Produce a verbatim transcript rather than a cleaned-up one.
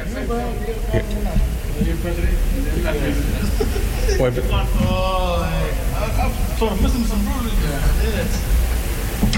Wipe it. Oh, I'm sort of missing some bruises there. Yeah.